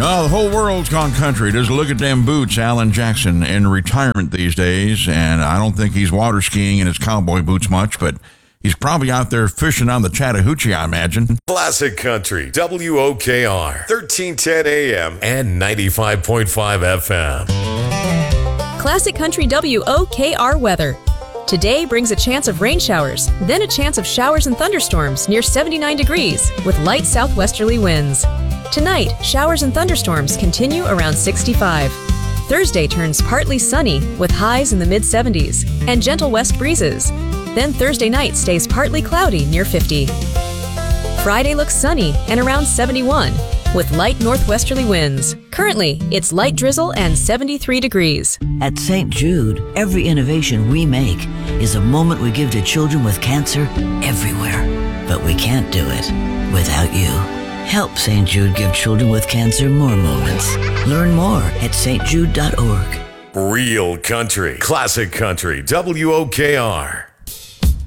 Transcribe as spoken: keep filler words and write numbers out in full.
Oh, the whole world's gone country. Just look at them boots. Alan Jackson in retirement these days, and I don't think he's water skiing in his cowboy boots much, but he's probably out there fishing on the Chattahoochee, I imagine. Classic Country, W O K R, thirteen ten A M and ninety-five point five F M. Classic Country W O K R weather. Today brings a chance of rain showers, then a chance of showers and thunderstorms near seventy-nine degrees with light southwesterly winds. Tonight, showers and thunderstorms continue around sixty-five. Thursday turns partly sunny with highs in the mid seventies and gentle west breezes. Then Thursday night stays partly cloudy near fifty. Friday looks sunny and around seventy-one with light northwesterly winds. Currently, it's light drizzle and seventy-three degrees. At Saint Jude, every innovation we make is a moment we give to children with cancer everywhere. But we can't do it without you. Help Saint Jude give children with cancer more moments. Learn more at s t jude dot org. Real country, classic country, W O K R.